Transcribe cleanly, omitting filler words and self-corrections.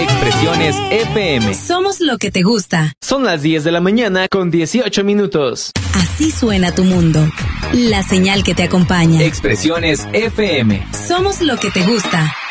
Expresiones FM. Somos lo que te gusta. Son las 10 de la mañana con 18 minutos. Así suena tu mundo. La señal que te acompaña. Expresiones FM. Somos lo que te gusta.